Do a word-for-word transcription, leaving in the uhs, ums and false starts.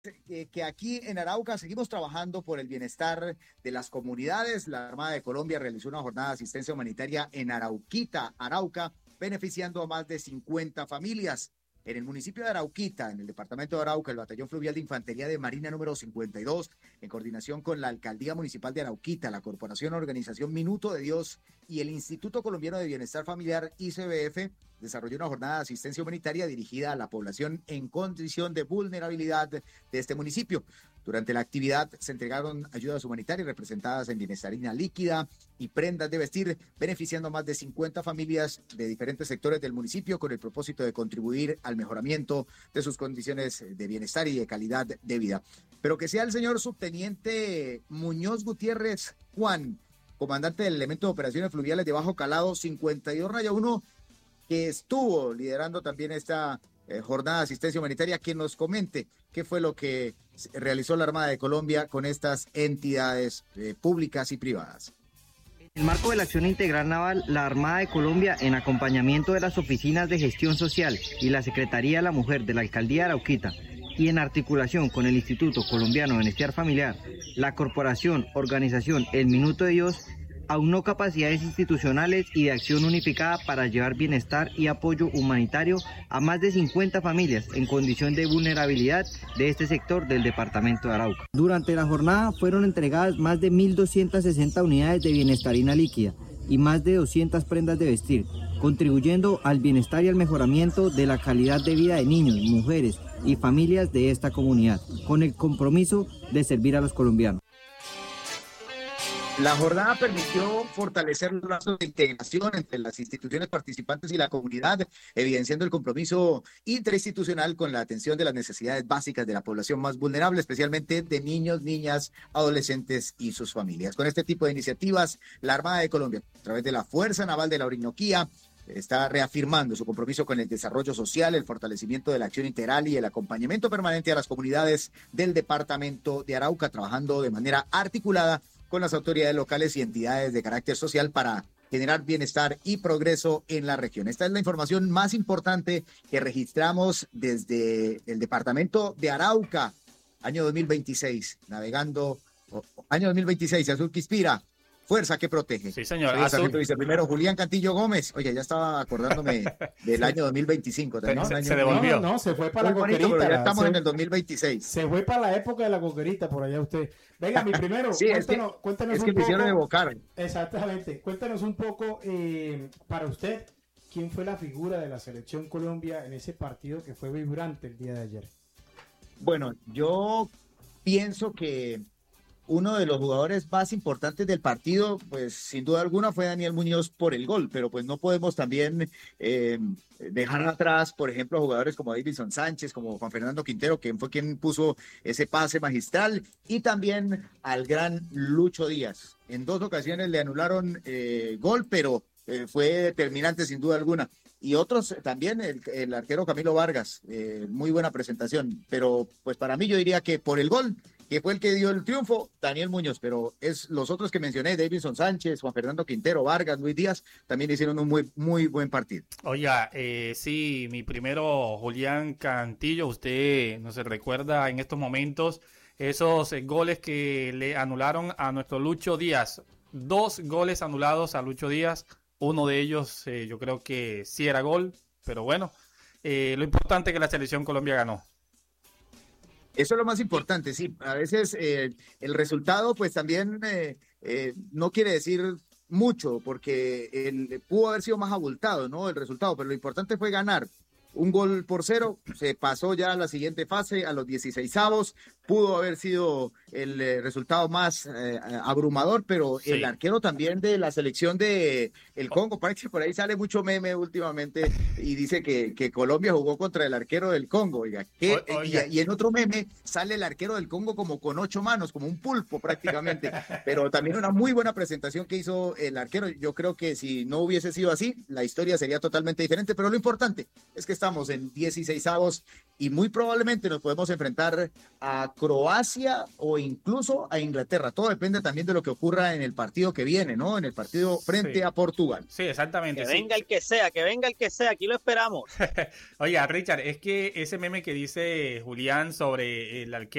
que, que aquí en Arauca seguimos trabajando por el bienestar de las comunidades. La Armada de Colombia realizó una jornada de asistencia humanitaria en Arauquita, Arauca, beneficiando a más de cincuenta familias. En el municipio de Arauquita, en el departamento de Arauca, el Batallón Fluvial de Infantería de Marina número cincuenta y dos, en coordinación con la Alcaldía Municipal de Arauquita, la Corporación Organización Minuto de Dios y el Instituto Colombiano de Bienestar Familiar, I C B F, desarrolló una jornada de asistencia humanitaria dirigida a la población en condición de vulnerabilidad de este municipio. Durante la actividad se entregaron ayudas humanitarias representadas en bienestarina líquida y prendas de vestir, beneficiando a más de cincuenta familias de diferentes sectores del municipio con el propósito de contribuir al mejoramiento de sus condiciones de bienestar y de calidad de vida. Pero que sea el señor subteniente Muñoz Gutiérrez Juan, comandante del elemento de operaciones fluviales de Bajo Calado cincuenta y dos raya uno, que estuvo liderando también esta eh, jornada de asistencia humanitaria, que nos comente qué fue lo que realizó la Armada de Colombia con estas entidades eh, públicas y privadas. En el marco de la acción integral naval, la Armada de Colombia, en acompañamiento de las oficinas de gestión social y la Secretaría de la Mujer de la Alcaldía de Arauquita, y en articulación con el Instituto Colombiano de Bienestar Familiar, la Corporación Organización El Minuto de Dios, aunó capacidades institucionales y de acción unificada para llevar bienestar y apoyo humanitario a más de cincuenta familias en condición de vulnerabilidad de este sector del departamento de Arauca. Durante la jornada fueron entregadas más de mil doscientas sesenta unidades de bienestarina líquida y más de doscientas prendas de vestir, contribuyendo al bienestar y al mejoramiento de la calidad de vida de niños, mujeres y familias de esta comunidad, con el compromiso de servir a los colombianos. La jornada permitió fortalecer los lazos de integración entre las instituciones participantes y la comunidad, evidenciando el compromiso interinstitucional con la atención de las necesidades básicas de la población más vulnerable, especialmente de niños, niñas, adolescentes y sus familias. Con este tipo de iniciativas, la Armada de Colombia, a través de la Fuerza Naval de la Orinoquía, está reafirmando su compromiso con el desarrollo social, el fortalecimiento de la acción integral y el acompañamiento permanente a las comunidades del departamento de Arauca, trabajando de manera articulada con las autoridades locales y entidades de carácter social para generar bienestar y progreso en la región. Esta es la información más importante que registramos desde el departamento de Arauca, año dos mil veintiséis, navegando, oh, año dos mil veintiséis, Azul que inspira, fuerza que protege. Sí, señor. Soy el sargento viceprimero Julián Cantillo Gómez. Oye, ya estaba acordándome del año dos mil veinticinco. Pero se, año se devolvió. No, no, se fue para Muy la bonito, coquerita. pero ya estamos se, en el dos mil veintiséis. Se fue para la época de la coquerita por allá usted. Venga, mi primero, sí, cuéntanos, es que, cuéntanos es un que poco. quisieron evocar. Exactamente. Cuéntanos un poco, eh, para usted, ¿quién fue la figura de la Selección Colombia en ese partido que fue vibrante el día de ayer? Bueno, yo pienso que uno de los jugadores más importantes del partido, pues sin duda alguna fue Daniel Muñoz por el gol, pero pues no podemos también eh, dejar atrás, por ejemplo, a jugadores como Davinson Sánchez, como Juan Fernando Quintero, quien fue quien puso ese pase magistral, y también al gran Lucho Díaz. En dos ocasiones le anularon eh, gol, pero eh, fue determinante sin duda alguna. Y otros también, el, el arquero Camilo Vargas, eh, muy buena presentación, pero pues para mí yo diría que por el gol, que fue el que dio el triunfo, Daniel Muñoz, pero es los otros que mencioné, Davinson Sánchez, Juan Fernando Quintero, Vargas, Luis Díaz, también hicieron un muy, muy buen partido. Oiga, eh, sí, mi primero, Julián Cantillo, usted no se recuerda en estos momentos esos eh, goles que le anularon a nuestro Lucho Díaz, dos goles anulados a Lucho Díaz, uno de ellos eh, yo creo que sí era gol, pero bueno, eh, lo importante es que la Selección Colombia ganó. Eso es lo más importante, sí. A veces eh, el resultado pues también eh, eh, no quiere decir mucho porque el, pudo haber sido más abultado, ¿no? El resultado, pero lo importante fue ganar. Un gol por cero, se pasó ya a la siguiente fase, a los dieciseisavos, pudo haber sido el eh, resultado más eh, abrumador, pero sí. El arquero también de la selección de el Congo, parece que por ahí sale mucho meme últimamente y dice que, que Colombia jugó contra el arquero del Congo, oiga, que, o, oiga. Y, y en otro meme sale el arquero del Congo como con ocho manos, como un pulpo prácticamente, pero también una muy buena presentación que hizo el arquero. Yo creo que si no hubiese sido así, la historia sería totalmente diferente, pero lo importante es que estamos en dieciseisavos y muy probablemente nos podemos enfrentar a Croacia o incluso a Inglaterra. Todo depende también de lo que ocurra en el partido que viene, ¿no? En el partido frente Sí. a Portugal. Sí, exactamente. Que sí. venga el que sea, que venga el que sea, aquí lo esperamos. Oiga, Richard, es que ese meme que dice Julián sobre el arquero